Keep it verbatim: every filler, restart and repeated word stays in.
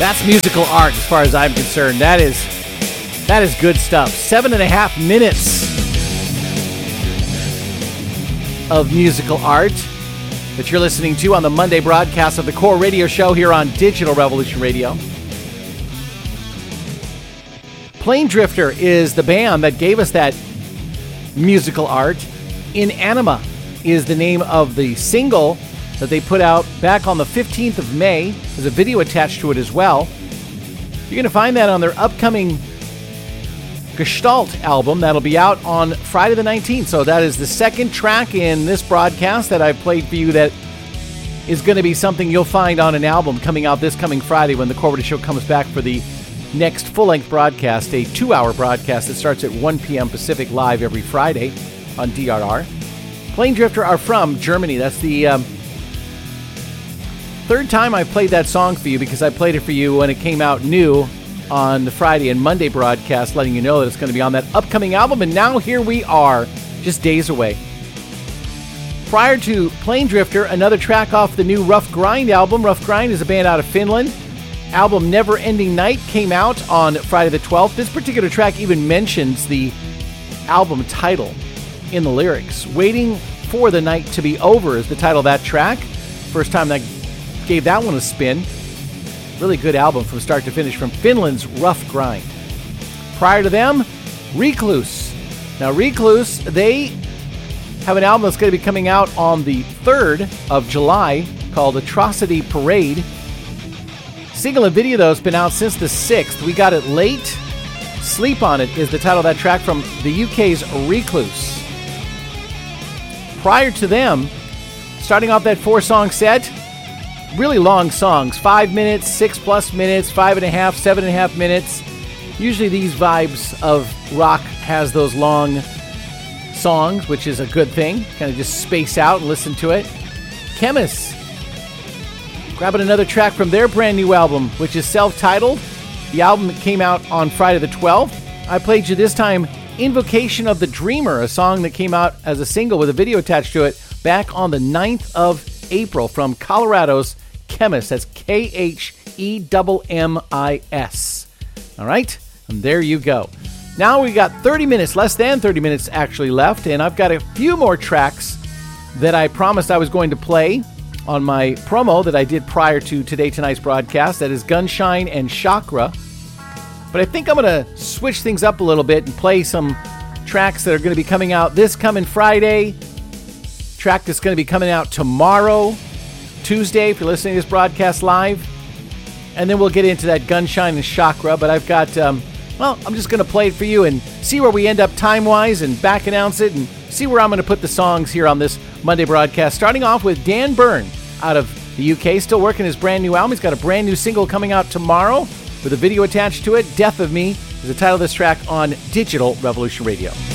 That's musical art as far as I'm concerned. That is that is good stuff. Seven and a half minutes of musical art that you're listening to on the Monday broadcast of the Core Radio Show here on Digital Revolution Radio. Plane Drifter is the band that gave us that musical art. Inanima is the name of the single that they put out back on the fifteenth of May. There's a video attached to it as well. You're going to find that on their upcoming Gestalt album that'll be out on Friday the nineteenth. So that is the second track in this broadcast that I've played for you that is going to be something you'll find on an album coming out this coming Friday when the Core Radio Show comes back for the next full-length broadcast, a two-hour broadcast that starts at one p.m. Pacific live every Friday on D R R. Plane Drifter are from Germany. That's the um, third time I've played that song for you because I played it for you when it came out new on the Friday and Monday broadcast, letting you know that it's going to be on that upcoming album. And now here we are, just days away. Prior to Plane Drifter, another track off the new Rough Grind album. Rough Grind is a band out of Finland. Album Never Ending Night came out on Friday the twelfth. This particular track even mentions the album title in the lyrics. Waiting for the Night to Be Over is the title of that track. First time that gave that one a spin. Really good album from start to finish from Finland's Rough Grind. Prior to them, Recluse. Now Recluse, they have an album that's going to be coming out on the third of July called Atrocity Parade. Single and video, though, has been out since the sixth. We got it late. Sleep on It is the title of that track from the U K's Recluse. Prior to them, starting off that four-song set, really long songs, five minutes, six plus minutes, five and a half, seven and a half minutes. Usually these vibes of rock has those long songs, which is a good thing. Kind of just space out and listen to it. Chemist, grabbing another track from their brand new album, which is self-titled. The album came out on Friday the twelfth. I played you this time Invocation of the Dreamer, a song that came out as a single with a video attached to it back on the ninth of April from Colorado's Chemist. That's K H E M M I S. All right? And there you go. Now we got thirty minutes, less than thirty minutes actually left, and I've got a few more tracks that I promised I was going to play on my promo that I did prior to Today Tonight's broadcast. That is Gunshine and Chakra. But I think I'm going to switch things up a little bit and play some tracks that are going to be coming out this coming Friday. Track that's going to be coming out tomorrow, Tuesday, if you're listening to this broadcast live. And then we'll get into that Gunshine and Chakra. But I've got, um, well, I'm just going to play it for you and see where we end up time-wise and back announce it and see where I'm going to put the songs here on this Monday broadcast. Starting off with Dan Byrne out of the U K, still working his brand new album. He's got a brand new single coming out tomorrow with a video attached to it. Death of Me is the title of this track on Digital Revolution Radio.